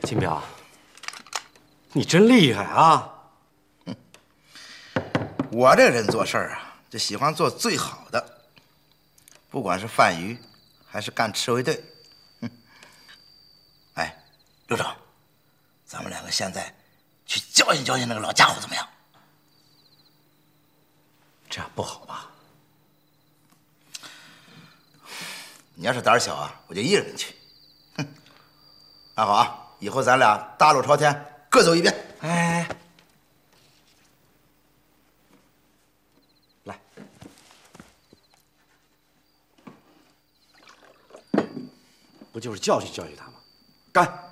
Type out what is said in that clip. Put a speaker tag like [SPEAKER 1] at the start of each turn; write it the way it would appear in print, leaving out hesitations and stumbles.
[SPEAKER 1] 金彪，你真厉害啊！
[SPEAKER 2] 我这人做事啊，就喜欢做最好的，不管是贩鱼还是干赤卫队。哎，刘长，咱们两个现在去教训教训那个老家伙怎么样？
[SPEAKER 1] 这样不好吧？
[SPEAKER 2] 你要是胆小啊，我就一人去。那好啊，以后咱俩大路朝天，各走一边。
[SPEAKER 1] 哎，来，不就是教训教训他吗？干！